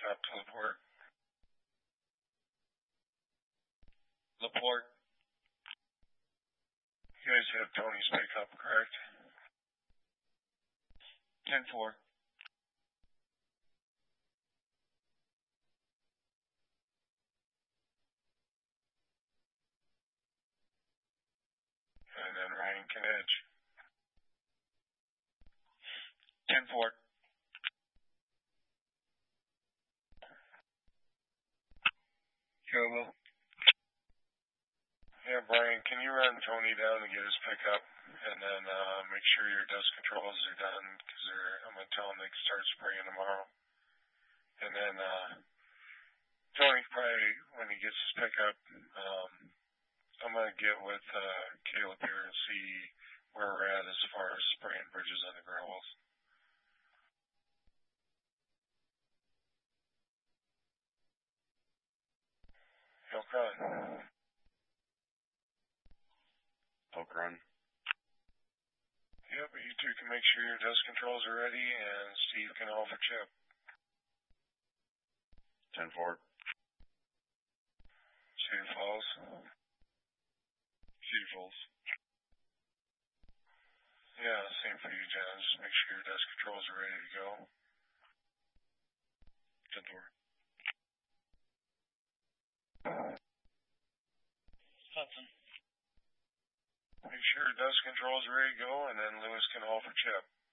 up to Laporte. Laporte. You guys have Tony's pickup, correct? 10-4. And then Ryan can edge. 10-4. Go. Yeah, Brian, can you run Tony down and get his pickup? And then make sure your dust controls are done, because I'm going to tell him they can start spraying tomorrow. And then Tony probably, when he gets his pickup, I'm going to get with Caleb here and see where we're at as far as spraying bridges on the gravels. Elk Run. Elk Run. Yep, you two can make sure your dust controls are ready, and Steve can offer chip. 10-4. Cedar Falls. Cedar Falls. Yeah, same for you, John. Just make sure your dust controls are ready to go. 10-4. Hudson. Make sure dust controls are ready to go, and then Lewis can offer chip.